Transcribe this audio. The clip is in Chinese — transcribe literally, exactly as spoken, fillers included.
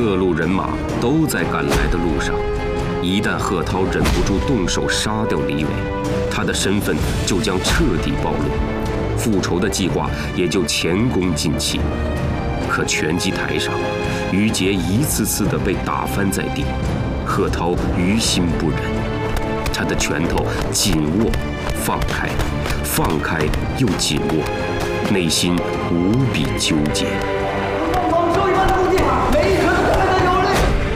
各路人马都在赶来的路上。一旦贺涛忍不住动手杀掉李伟，他的身份就将彻底暴露，复仇的计划也就前功尽弃。可拳击台上，于杰一次次地被打翻在地，贺涛于心不忍，他的拳头紧握，放开，放开又紧握，内心无比纠结。